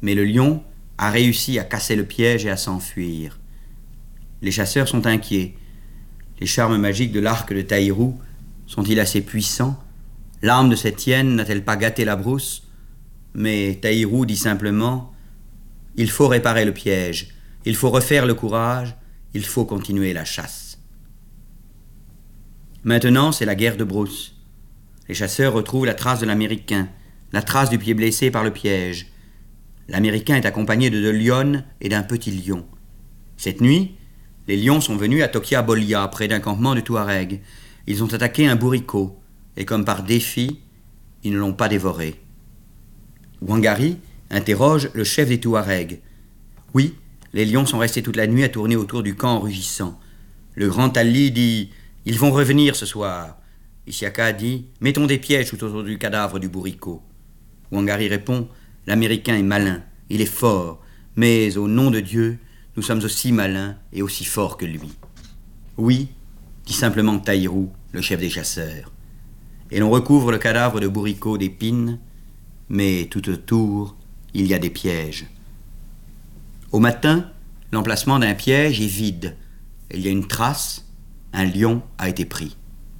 Mais le lion a réussi à casser le piège et à s'enfuir. Les chasseurs sont inquiets. Les charmes magiques de l'arc de Taïrou sont-ils assez puissants? L'arme de cette hyène n'a-t-elle pas gâté la brousse? Mais Taïrou dit simplement « Il faut réparer le piège, il faut refaire le courage, il faut continuer la chasse. » Maintenant, c'est la guerre de brousse. Les chasseurs retrouvent la trace de l'Américain, la trace du pied blessé par le piège. L'Américain est accompagné de 2 lionnes et d'un petit lion. Cette nuit, les lions sont venus à Tokia Bolia, près d'un campement de Touaregs. Ils ont attaqué un bourricot, et comme par défi, ils ne l'ont pas dévoré. Wangari interroge le chef des Touaregs. Oui, les lions sont restés toute la nuit à tourner autour du camp en rugissant. Le grand Ali dit « Ils vont revenir ce soir ». Isiaka dit « Mettons des pièges tout autour du cadavre du bourricot ». Wangari répond « L'Américain est malin, il est fort, mais au nom de Dieu, nous sommes aussi malins et aussi forts que lui. » Oui, dit simplement Taïrou, le chef des chasseurs. Et l'on recouvre le cadavre de bourricot d'épines, mais tout autour, il y a des pièges. Au matin, l'emplacement d'un piège est vide. Il y a une trace, un lion a été pris.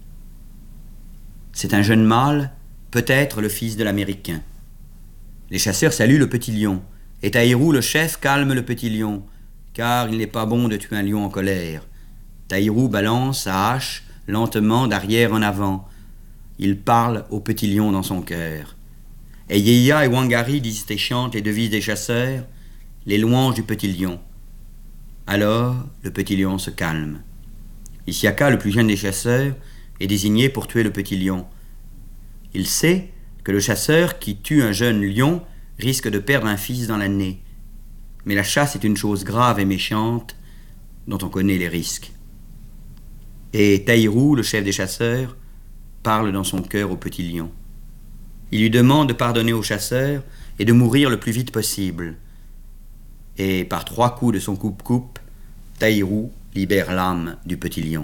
C'est un jeune mâle, peut-être le fils de l'Américain. Les chasseurs saluent le petit lion, et Taïrou, le chef, calme le petit lion, car il n'est pas bon de tuer un lion en colère. Taïrou balance sa hache lentement d'arrière en avant. Il parle au petit lion dans son cœur. Et Yeya et Wangari disent et chantent les devises des chasseurs, les louanges du petit lion. Alors, le petit lion se calme. Isiaka, le plus jeune des chasseurs, est désigné pour tuer le petit lion. Il sait que le chasseur qui tue un jeune lion risque de perdre un fils dans l'année. Mais la chasse est une chose grave et méchante dont on connaît les risques. Et Taïrou, le chef des chasseurs, parle dans son cœur au petit lion. Il lui demande de pardonner au chasseur et de mourir le plus vite possible. Et par 3 coups de son coupe-coupe, Taïrou libère l'âme du petit lion.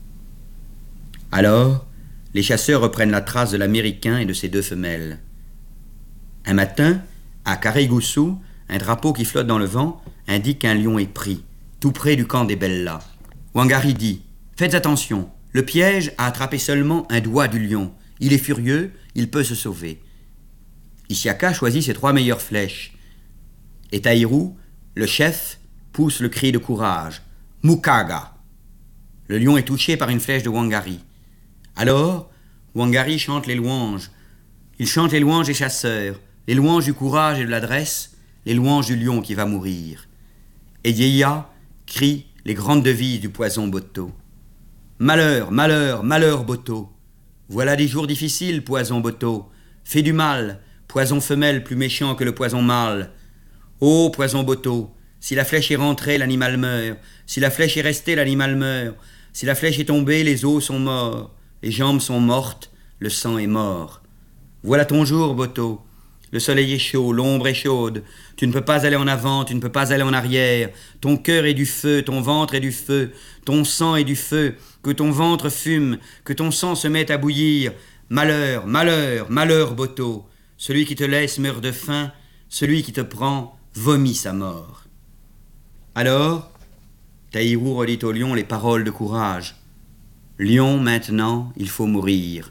Alors, les chasseurs reprennent la trace de l'Américain et de ses 2 femelles. Un matin, à Karegoussou, un drapeau qui flotte dans le vent indique qu'un lion est pris, tout près du camp des Bellas. Wangari dit « Faites attention, le piège a attrapé seulement un doigt du lion. Il est furieux, il peut se sauver. » Isiaka choisit ses 3 meilleures flèches. Et Taïrou, le chef, pousse le cri de courage « Mukaga !» Le lion est touché par une flèche de Wangari. Alors, Wangari chante les louanges. Il chante les louanges des chasseurs, les louanges du courage et de l'adresse, les louanges du lion qui va mourir. Et Yeya crie les grandes devises du poison Boto. Malheur, malheur, malheur, Boto. Voilà des jours difficiles, poison Boto. Fais du mal, poison femelle plus méchant que le poison mâle. Ô poison Boto, si la flèche est rentrée, l'animal meurt. Si la flèche est restée, l'animal meurt. Si la flèche est tombée, les os sont morts. Les jambes sont mortes, le sang est mort. Voilà ton jour, Boto. Le soleil est chaud, l'ombre est chaude. Tu ne peux pas aller en avant, tu ne peux pas aller en arrière. Ton cœur est du feu, ton ventre est du feu. Ton sang est du feu. Que ton ventre fume, que ton sang se mette à bouillir. Malheur, malheur, malheur, Boto. Celui qui te laisse meurt de faim. Celui qui te prend vomit sa mort. Alors, Taïrou redit au lion les paroles de courage. Lion, maintenant, il faut mourir.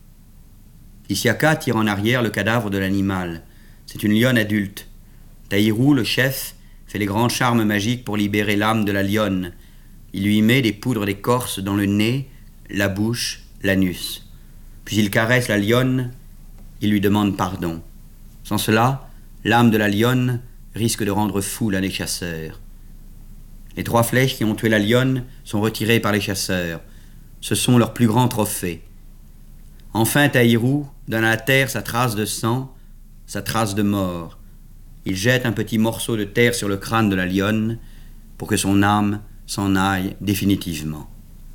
Isiaka tire en arrière le cadavre de l'animal. C'est une lionne adulte. Taïrou, le chef, fait les grands charmes magiques pour libérer l'âme de la lionne. Il lui met des poudres d'écorce dans le nez, la bouche, l'anus. Puis il caresse la lionne, il lui demande pardon. Sans cela, l'âme de la lionne risque de rendre fou l'un des chasseurs. Les 3 flèches qui ont tué la lionne sont retirées par les chasseurs. Ce sont leurs plus grands trophées. Enfin, Taïrou donne à la terre sa trace de sang, sa trace de mort. Il jette un petit morceau de terre sur le crâne de la lionne pour que son âme s'en aille définitivement.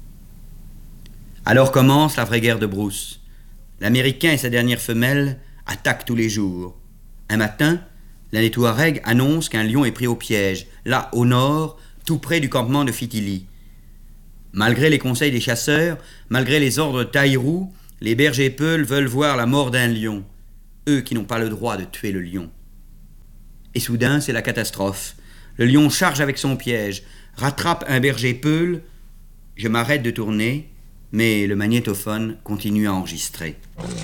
Alors commence la vraie guerre de brousse. L'Américain et sa dernière femelle attaquent tous les jours. Un matin, l'un des Touaregs annonce qu'un lion est pris au piège, là, au nord, tout près du campement de Fitili. Malgré les conseils des chasseurs, malgré les ordres de Taïrou, les bergers peuls veulent voir la mort d'un lion, eux qui n'ont pas le droit de tuer le lion. Et soudain, c'est la catastrophe. Le lion charge avec son piège, rattrape un berger peule. Je m'arrête de tourner, mais le magnétophone continue à enregistrer.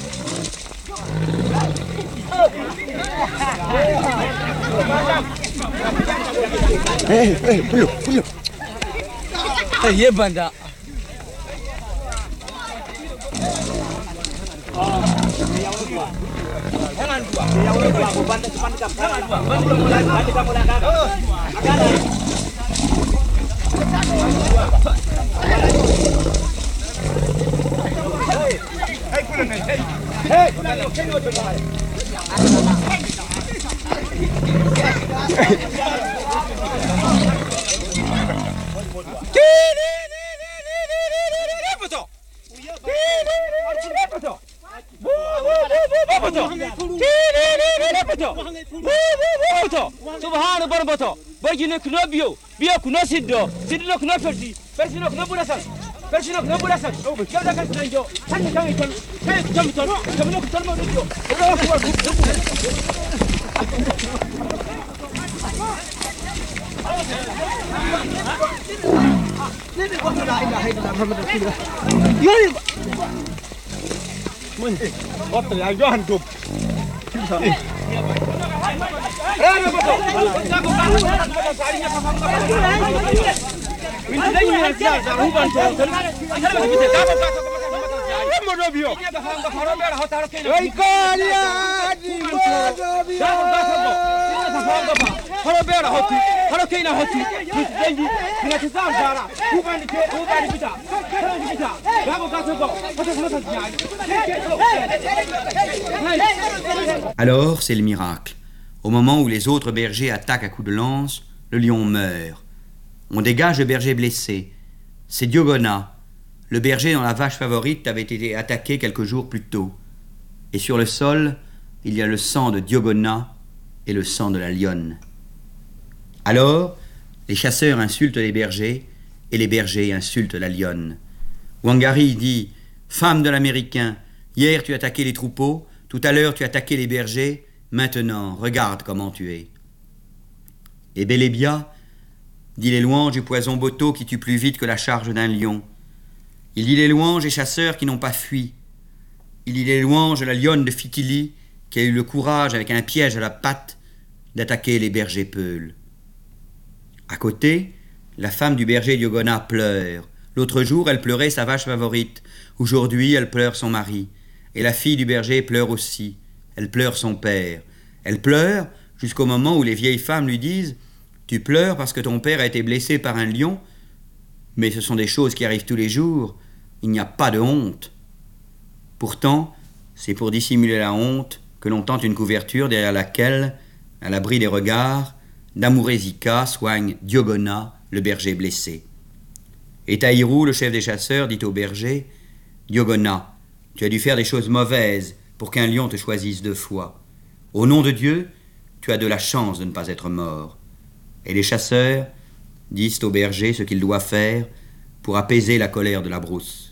Alors, c'est le miracle. Au moment où les autres bergers attaquent à coups de lance, le lion meurt. On dégage le berger blessé. C'est Diogona, le berger dont la vache favorite avait été attaquée quelques jours plus tôt. Et sur le sol, il y a le sang de Diogona et le sang de la lionne. Alors, les chasseurs insultent les bergers et les bergers insultent la lionne. Wangari dit « Femme de l'Américain, hier tu as attaqué les troupeaux, tout à l'heure tu as attaqué les bergers, maintenant regarde comment tu es. » Et Bélébia dit les louanges du poison Boto qui tue plus vite que la charge d'un lion. Il dit les louanges des chasseurs qui n'ont pas fui. Il dit les louanges de la lionne de Fitili qui a eu le courage, avec un piège à la patte, d'attaquer les bergers peuls. À côté, la femme du berger Diogona pleure. L'autre jour, elle pleurait sa vache favorite. Aujourd'hui, elle pleure son mari. Et la fille du berger pleure aussi. Elle pleure son père. Elle pleure jusqu'au moment où les vieilles femmes lui disent « Tu pleures parce que ton père a été blessé par un lion, mais ce sont des choses qui arrivent tous les jours. Il n'y a pas de honte. » Pourtant, c'est pour dissimuler la honte que l'on tente une couverture derrière laquelle, à l'abri des regards, Damourezika soigne Diogona, le berger blessé. Et Taïrou, le chef des chasseurs, dit au berger « Diogona, tu as dû faire des choses mauvaises pour qu'un lion te choisisse 2 fois. Au nom de Dieu, tu as de la chance de ne pas être mort. » Et les chasseurs disent au berger ce qu'il doit faire pour apaiser la colère de la brousse.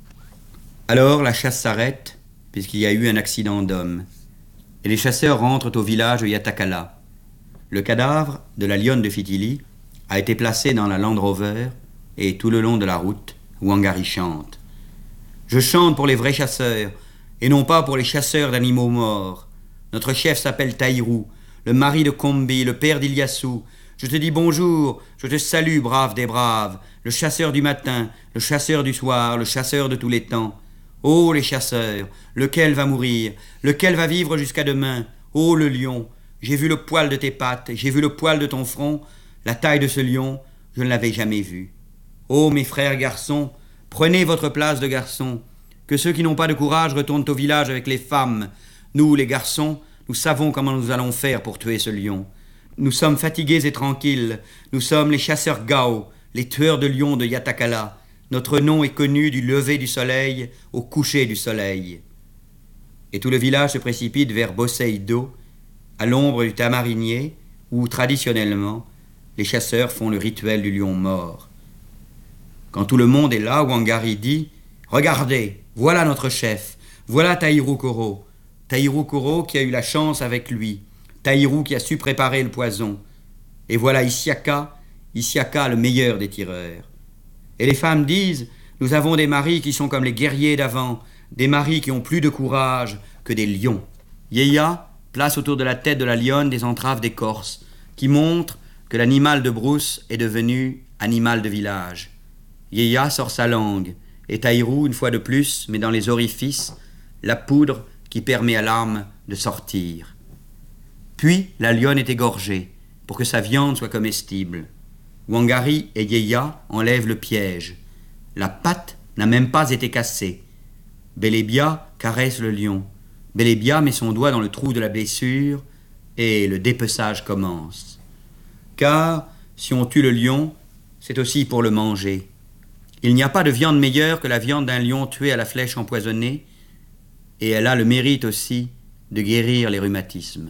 Alors la chasse s'arrête, puisqu'il y a eu un accident d'homme, et les chasseurs rentrent au village de Yatakala. Le cadavre de la lionne de Fitili a été placé dans la Land Rover, et tout le long de la route, Wangari chante. Je chante pour les vrais chasseurs, et non pas pour les chasseurs d'animaux morts. Notre chef s'appelle Taïrou, le mari de Kombi, le père d'Iliassou. Je te dis bonjour, je te salue, brave des braves, le chasseur du matin, le chasseur du soir, le chasseur de tous les temps. Ô les chasseurs, lequel va mourir, lequel va vivre jusqu'à demain? Ô le lion, j'ai vu le poil de tes pattes, j'ai vu le poil de ton front, la taille de ce lion, je ne l'avais jamais vu. Ô mes frères garçons, prenez votre place de garçons, que ceux qui n'ont pas de courage retournent au village avec les femmes. Nous, les garçons, nous savons comment nous allons faire pour tuer ce lion. Nous sommes fatigués et tranquilles, nous sommes les chasseurs Gao, les tueurs de lions de Yatakala. Notre nom est connu du lever du soleil au coucher du soleil. Et tout le village se précipite vers Boseido, à l'ombre du tamarinier, où, traditionnellement, les chasseurs font le rituel du lion mort. Quand tout le monde est là, Wangari dit « Regardez, voilà notre chef, voilà Taïrou Koro. Taïrou Koro qui a eu la chance avec lui. Taïrou qui a su préparer le poison. Et voilà Issiaka le meilleur des tireurs. Et les femmes disent, nous avons des maris qui sont comme les guerriers d'avant, des maris qui ont plus de courage que des lions. Yeya place autour de la tête de la lionne des entraves d'écorce, qui montrent que l'animal de brousse est devenu animal de village. Yeya sort sa langue, et Taïrou, une fois de plus, met dans les orifices la poudre qui permet à l'âme de sortir. Puis la lionne est égorgée, pour que sa viande soit comestible. Wangari et Yeya enlèvent le piège. La patte n'a même pas été cassée. Belébia caresse le lion. Belébia met son doigt dans le trou de la blessure, et le dépeçage commence. Car, si on tue le lion, c'est aussi pour le manger. Il n'y a pas de viande meilleure que la viande d'un lion tué à la flèche empoisonnée, et elle a le mérite aussi de guérir les rhumatismes.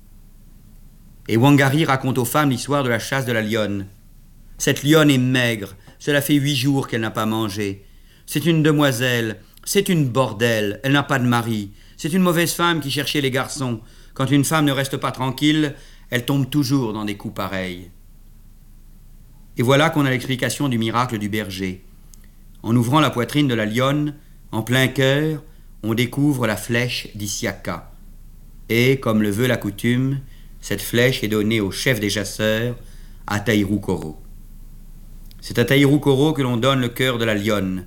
Et Wangari raconte aux femmes l'histoire de la chasse de la lionne. Cette lionne est maigre, cela fait 8 jours qu'elle n'a pas mangé. C'est une demoiselle, c'est une bordelle, elle n'a pas de mari. C'est une mauvaise femme qui cherchait les garçons. Quand une femme ne reste pas tranquille, elle tombe toujours dans des coups pareils. Et voilà qu'on a l'explication du miracle du berger. En ouvrant la poitrine de la lionne, en plein cœur, on découvre la flèche d'Issiaka. Et, comme le veut la coutume, cette flèche est donnée au chef des chasseurs, à Taïrou Koro. C'est à Taïrou Koro que l'on donne le cœur de la lionne.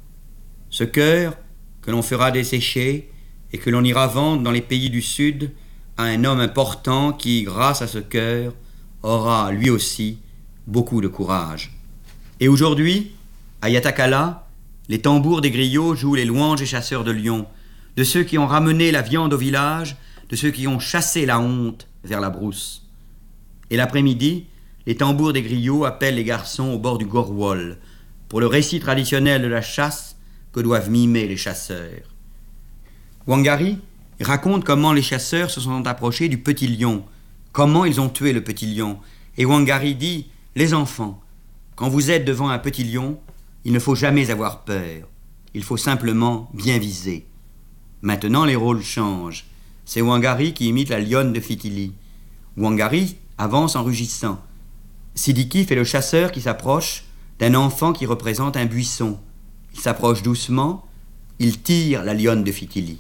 Ce cœur, que l'on fera dessécher et que l'on ira vendre dans les pays du Sud à un homme important qui, grâce à ce cœur, aura, lui aussi, beaucoup de courage. Et aujourd'hui, à Yatakala, les tambours des griots jouent les louanges des chasseurs de lions, de ceux qui ont ramené la viande au village, de ceux qui ont chassé la honte vers la brousse. Et l'après-midi, les tambours des griots appellent les garçons au bord du Gorwol pour le récit traditionnel de la chasse que doivent mimer les chasseurs. Wangari raconte comment les chasseurs se sont approchés du petit lion, comment ils ont tué le petit lion. Et Wangari dit, les enfants, quand vous êtes devant un petit lion, il ne faut jamais avoir peur, il faut simplement bien viser. Maintenant les rôles changent. C'est Wangari qui imite la lionne de Fitili. Wangari avance en rugissant. Sidiki fait le chasseur qui s'approche d'un enfant qui représente un buisson. Il s'approche doucement, il tire la lionne de Fitili.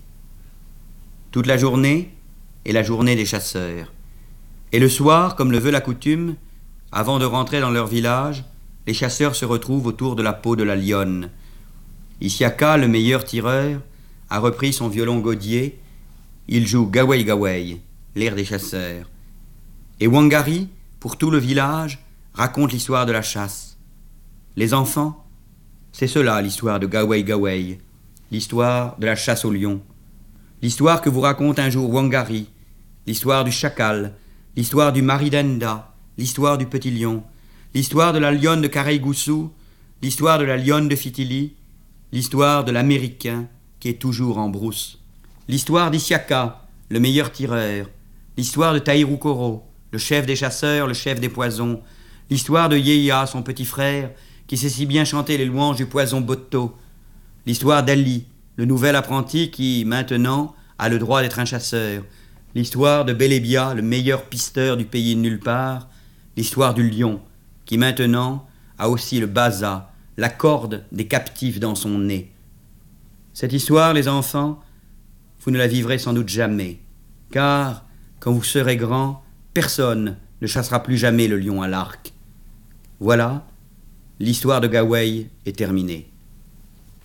Toute la journée est la journée des chasseurs. Et le soir, comme le veut la coutume, avant de rentrer dans leur village, les chasseurs se retrouvent autour de la peau de la lionne. Issiaka, le meilleur tireur, a repris son violon gaudier. Il joue Gawai Gawai, l'air des chasseurs. Et Wangari, pour tout le village, raconte l'histoire de la chasse. Les enfants, c'est cela l'histoire de Gawai Gawai, l'histoire de la chasse au lion. L'histoire que vous raconte un jour Wangari, l'histoire du chacal, l'histoire du Maridenda, l'histoire du petit lion, l'histoire de la lionne de Kareigoussou, l'histoire de la lionne de Fitili, l'histoire de l'Américain qui est toujours en brousse, l'histoire d'Issiaka, le meilleur tireur, l'histoire de Taïrou Koro, le chef des chasseurs, le chef des poisons, l'histoire de Yeya, son petit frère, qui sait si bien chanter les louanges du poison Botto, l'histoire d'Ali, le nouvel apprenti qui, maintenant, a le droit d'être un chasseur, l'histoire de Belébia, le meilleur pisteur du pays de nulle part, l'histoire du lion, qui maintenant a aussi le baza, la corde des captifs dans son nez. Cette histoire, les enfants, vous ne la vivrez sans doute jamais, car, quand vous serez grands, personne ne chassera plus jamais le lion à l'arc. Voilà, l'histoire de Gawai est terminée.